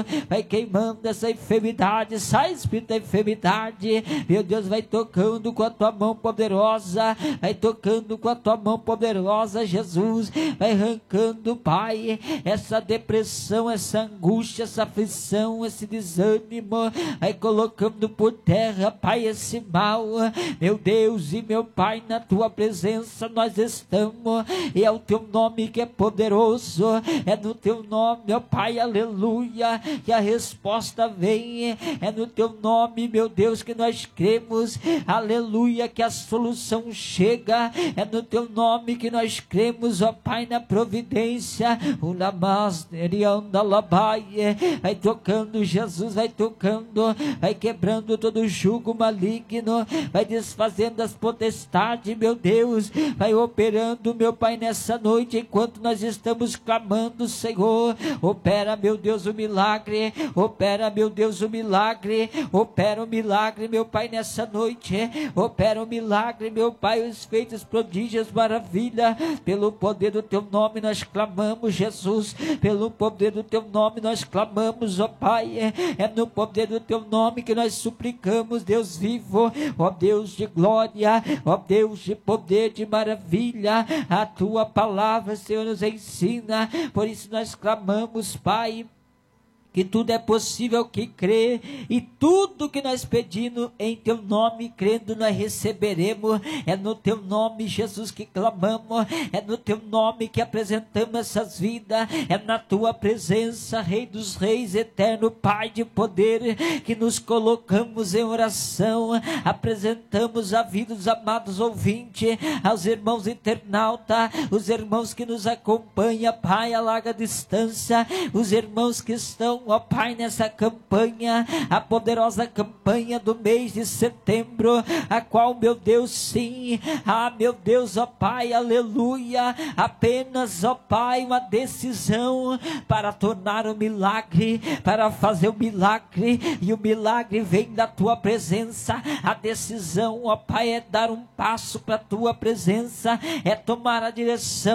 vai queimando essa enfermidade, sai espírito da enfermidade, meu Deus, vai tocando com a tua mão poderosa, vai tocando com a tua mão poderosa, Jesus, vai arrancando, Pai, essa depressão, essa angústia, essa aflição, esse desânimo, vai colocando por terra, Pai, esse mal, meu Deus e meu Pai, na tua presença nós estamos, e é o teu nome que é poderoso, é no teu nome, ó Pai, aleluia, que a resposta vem, é no teu nome, meu Deus, que nós cremos, aleluia, que a solução chega, é no teu nome que nós cremos, ó Pai, na providência, vai tocando, Jesus, vai tocando, vai quebrando todo jugo maligno, vai desfazendo as potestades, meu Deus, vai operando, meu Pai, nessa noite, enquanto nós estamos clamando, Senhor, opera, meu Deus, o milagre, opera, meu Deus, o milagre, opera o milagre, meu Pai, nessa noite, opera o milagre, meu Pai, os feitos, prodígios, maravilha, pelo poder do teu nome nós clamamos, Jesus, pelo poder do teu nome nós clamamos, ó Pai, é no poder do teu nome que nós suplicamos, Deus vivo, ó Deus de glória, ó Deus de poder, de maravilha, a tua palavra, Senhor, nos ensina, por isso nós clamamos, Pai, que tudo é possível que crê, e tudo que nós pedimos em teu nome, crendo, nós receberemos. É no teu nome, Jesus, que clamamos, é no teu nome que apresentamos essas vidas, é na tua presença, Rei dos Reis, eterno Pai de poder, que nos colocamos em oração, apresentamos a vida dos amados ouvintes, aos irmãos internautas, os irmãos que nos acompanham, Pai, a larga distância, os irmãos que estão, ó Pai, nessa campanha, a poderosa campanha do mês de setembro, a qual, meu Deus, sim, meu Deus, ó Pai, aleluia, apenas, ó Pai, uma decisão para tornar o milagre, para fazer o milagre, e o milagre vem da tua presença. A decisão, ó Pai, é dar um passo para a tua presença, é tomar a direção